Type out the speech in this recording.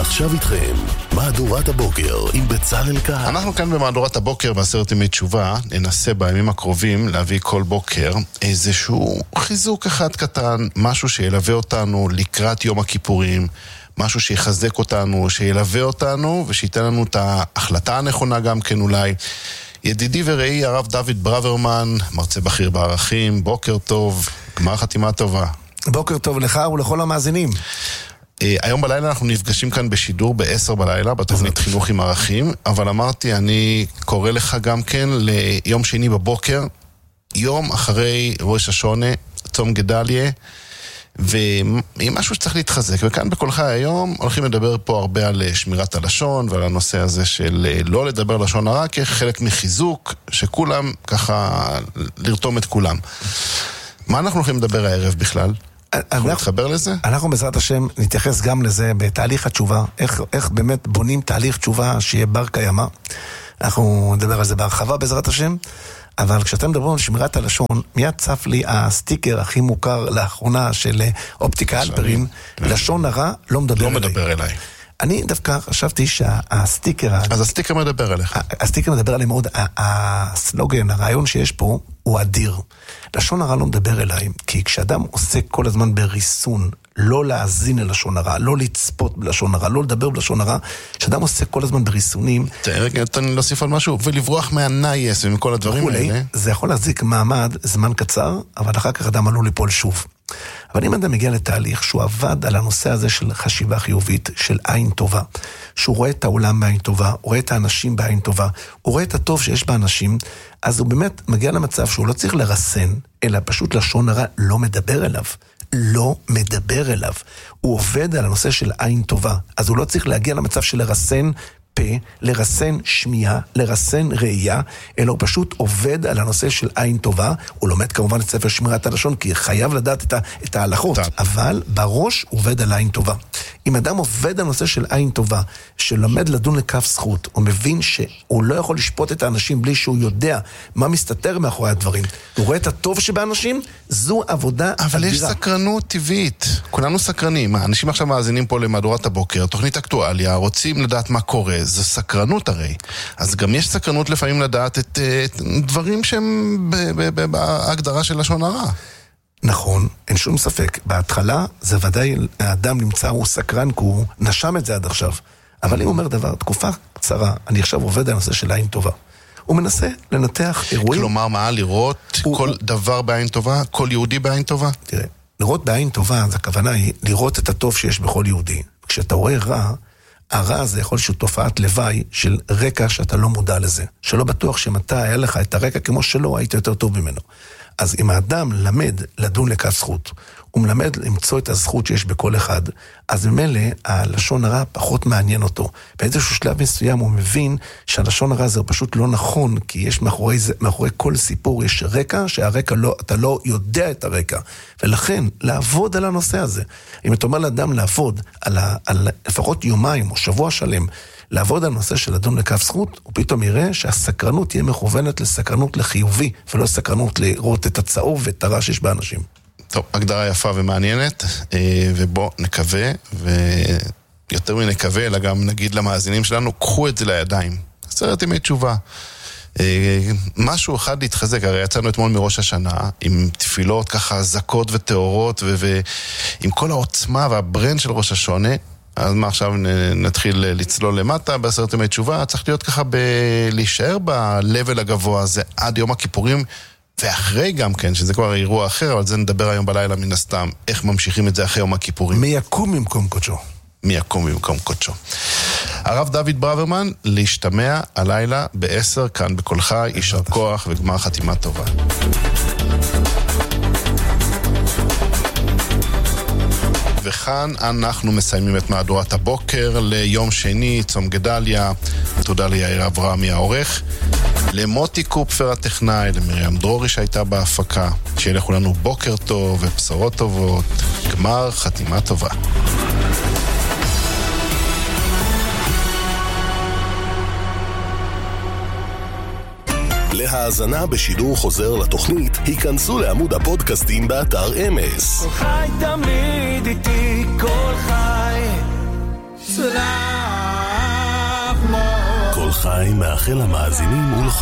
ועכשיו איתכם, מהדורת הבוקר עם בצלאל קהל. אנחנו כאן במהדורת הבוקר בעשרת ימי תשובה, ננסה בימים הקרובים להביא כל בוקר איזשהו חיזוק אחד קטן, משהו שילווה אותנו לקראת יום הכיפורים, משהו שיחזק אותנו, שילווה אותנו ושייתן לנו את ההחלטה הנכונה גם כן אולי. ידידי ורעי הרב דוד ברוורמן, מרצה בכיר בערכים, בוקר טוב, גמר חתימה טובה. בוקר טוב לך ולכל המאזינים. היום בלילה אנחנו נפגשים כאן בשידור ב-10 בלילה, בתוכנית חינוך עם ערכים, אבל אמרתי, אני קורא לך גם כן ליום שני בבוקר, יום אחרי ראש השונה, צום גדליה, ועם משהו שצריך להתחזק. וכאן בכל חי היום הולכים לדבר פה הרבה על שמירת הלשון, ועל הנושא הזה של לא לדבר לשון הרע, כחלק מחיזוק, שכולם ככה, לרתום את כולם. מה אנחנו הולכים לדבר הערב בכלל? אנחנו נתחבר לזה? אנחנו בעזרת השם נתייחס גם לזה בתהליך התשובה, איך באמת בונים תהליך תשובה שיהיה בר קיימא. אנחנו נדבר על זה בהרחבה בעזרת השם, אבל כשאתם מדברים על שמירת הלשון, מיד צף לי הסטיקר הכי מוכר לאחרונה של אופטיקה אלפרין, לשון הרע לא מדבר אליי. אני דווקא חשבתי שהסטיקר... אז הסטיקר מדבר אליך. הסטיקר מדבר עליהם מאוד. הסלוגן, הרעיון שיש פה, הוא אדיר. לשון הרע לא מדבר אליי, כי כשאדם עושה כל הזמן בריסון, לא להאזין ללשון הרע, לא לצפות בלשון הרע, לא לדבר בלשון הרע, כשאדם עושה כל הזמן בריסונים... רגע, תן לי להוסיף על משהו, ולברוח מהנייס ומכל הדברים האלה. זה יכול להזיק מעמד זמן קצר, אבל אחר כך אדם עלול ליפול שוב. אבל אם אדם מגיע לתהליך שהוא עבד על הנושא הזה של חשיבה חיובית, של עין טובה, שהוא רואה את העולם בעין טובה, הוא רואה את האנשים בעין טובה, הוא רואה את הטוב שיש באנשים, אז הוא באמת מגיע למצב שהוא לא צריך לרסן, אלא פשוט לשון הרע לא מדבר אליו. לא מדבר אליו. הוא עובד על הנושא של עין טובה, אז הוא לא צריך להגיע למצב של לרסן פה, לרסן שמיעה, לרסן ראייה, אלא הוא פשוט עובד על הנושא של עין טובה. הוא לומד כמובן את ספר שמירת הלשון, כי חייב לדעת את ההלכות, אבל בראש הוא עובד על עין טובה. אם אדם עובד על הנושא של עין טובה, שלומד לדון לכף זכות, הוא מבין שהוא לא יכול לשפוט את האנשים בלי שהוא יודע מה מסתתר מאחורי הדברים. הוא רואה את הטוב שבאנשים, זו עבודה אדירה. אבל יש סקרנות טבעית, כולנו סקרנים. האנשים עכשיו מאזינים פה למהדורת הבוקר, תוכנית אקטואליה, רוצים לדעת מה קורה, זו סקרנות הרי. אז גם יש סקרנות לפעמים לדעת את דברים שהם בהגדרה של לשון הרע. נכון, אין שום ספק. בהתחלה זה ודאי האדם נמצא, הוא סקרן, כי הוא נשם את זה עד עכשיו. אבל אם הוא אומר דבר, תקופה קצרה, אני עכשיו עובד על הנושא של עין טובה. הוא מנסה לנתח אירועים. כלומר, מה? לראות כל דבר בעין טובה? כל יהודי בעין טובה? תראה, לראות בעין טובה, אז הכוונה היא לראות את הטוב שיש בכל יהודי. כשאתה רואה רע, הרע הזה יכול להיות תופעת לוואי של רקע שאתה לא מודע לזה. שלא בטוח שמתי היה לך את הרקע כמו שלא, היית יותר טוב ממנו. אז אם האדם למד לדון לכף זכות, הוא מלמד למצוא את הזכות שיש בכל אחד, אז ממילא הלשון הרע פחות מעניין אותו. באיזשהו שלב מסוים הוא מבין שהלשון הרע זה פשוט לא נכון, כי יש מאחורי כל סיפור יש רקע, שהרקע לא, אתה לא יודע את הרקע. ולכן, לעבוד על הנושא הזה. אם אתה אומר לאדם לעבוד על לפחות יומיים או שבוע שלם, לעבוד על נושא של לדון לכף זכות, הוא פתאום יראה שהסקרנות תהיה מכוונת לסקרנות לחיובי, ולא סקרנות לראות את הצהוב ואת הרע שיש באנשים. טוב, הגדרה יפה ומעניינת, ובוא נקווה, ויותר מנקווה, אלא גם נגיד למאזינים שלנו, קחו את זה לידיים. 10 ימי תשובה. משהו אחד להתחזק, הרי יצאנו אתמול מראש השנה, עם תפילות ככה זקות ותאורות, ועם כל העוצמה והברנד של ראש השונה, אז מה עכשיו נתחיל לצלול למטה ב10 ימי תשובה, צריך להיות ככה להישאר בלבל הגבוה הזה עד יום הכיפורים, ואחרי גם כן, שזה כבר אירוע אחר, אבל זה נדבר היום בלילה מן הסתם, איך ממשיכים את זה אחרי יום הכיפורים. מי יקום במקום קודשו. מי יקום במקום קודשו. הרב דוד ברוורמן, להשתמע הלילה ב10 כאן בכל חי, יישר כוח וגמר חתימה טובה. וכאן אנחנו מסיימים את מהדורת הבוקר ליום שני, צום גדליה. תודה ליאיר אברהמי העורך, למוטי קופפר הטכנאי, למרים דרורי שהייתה בהפקה. שיהיה לכולנו בוקר טוב ובשורות טובות, גמר חתימה טובה. להאזנה בשידור חוזר לתוכנית, היכנסו לעמוד הפודקאסטים באתר אמס. כל חי תמיד איתי, כל חי. חי מאחל למאזינים